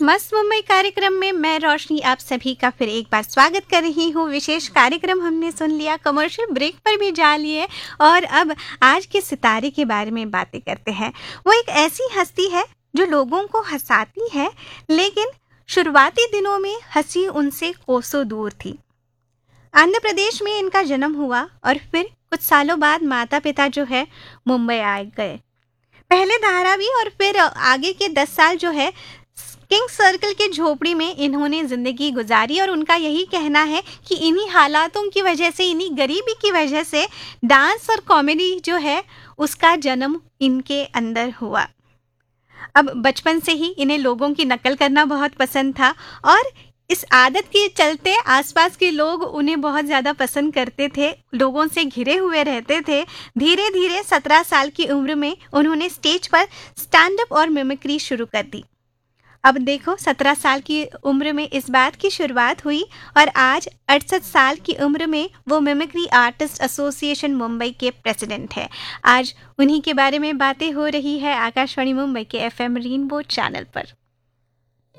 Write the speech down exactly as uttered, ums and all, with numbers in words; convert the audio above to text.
मस्त मुंबई कार्यक्रम में मैं रोशनी आप सभी का फिर एक बार स्वागत कर रही हूँ। विशेष कार्यक्रम हमने सुन लिया, कमर्शियल ब्रेक पर भी जा लिए और अब आज के सितारे के बारे में बातें करते हैं। वो एक ऐसी हस्ती है जो लोगों को हंसाती है, लेकिन शुरुआती दिनों में हंसी उनसे कोसों दूर थी। आंध्र प्रदेश में इनका जन्म हुआ और फिर कुछ सालों बाद माता पिता जो है मुंबई आ गए। पहले धारावी और फिर आगे के दस साल जो है किंग सर्कल के झोपड़ी में इन्होंने ज़िंदगी गुजारी और उनका यही कहना है कि इन्हीं हालातों की वजह से, इन्हीं गरीबी की वजह से डांस और कॉमेडी जो है उसका जन्म इनके अंदर हुआ। अब बचपन से ही इन्हें लोगों की नकल करना बहुत पसंद था और इस आदत के चलते आसपास के लोग उन्हें बहुत ज़्यादा पसंद करते थे, लोगों से घिरे हुए रहते थे। धीरे धीरे सत्रह साल की उम्र में उन्होंने स्टेज पर स्टैंड अप और मिमिक्री शुरू कर दी। अब देखो, सत्रह साल की उम्र में इस बात की शुरुआत हुई और आज अड़सठ साल की उम्र में वो मिमिक्री आर्टिस्ट एसोसिएशन मुंबई के प्रेसिडेंट है। आज उन्हीं के बारे में बातें हो रही है आकाशवाणी मुंबई के एफएम रेनबो चैनल पर।